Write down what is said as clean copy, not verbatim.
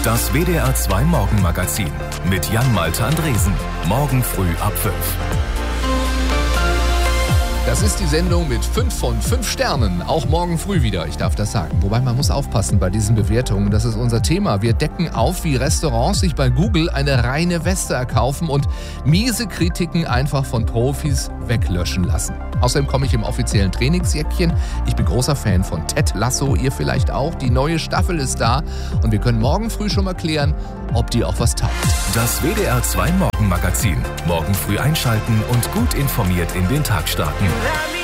Das WDR 2 Morgenmagazin mit Jan-Malte Andresen. Morgen früh ab 5. Das ist die Sendung mit 5 von 5 Sternen, auch morgen früh wieder, ich darf das sagen. Wobei man muss aufpassen bei diesen Bewertungen, das ist unser Thema. Wir decken auf, wie Restaurants sich bei Google eine reine Weste erkaufen und miese Kritiken einfach von Profis weglöschen lassen. Außerdem komme ich im offiziellen Trainingsjäckchen. Ich bin großer Fan von Ted Lasso, ihr vielleicht auch. Die neue Staffel ist da und wir können morgen früh schon mal klären, ob die auch was taugt. Das WDR 2 Morgenmagazin. Morgen früh einschalten und gut informiert in den Tag starten.